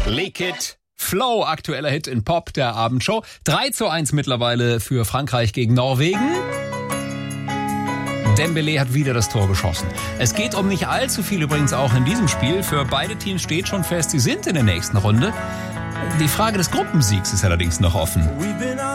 Lick It. Flow, aktueller Hit in Pop der Abendshow. 3:1 mittlerweile für Frankreich gegen Norwegen. Dembélé hat wieder das Tor geschossen. Es geht um nicht allzu viel übrigens auch in diesem Spiel. Für beide Teams steht schon fest, sie sind in der nächsten Runde. Die Frage des Gruppensiegs ist allerdings noch offen.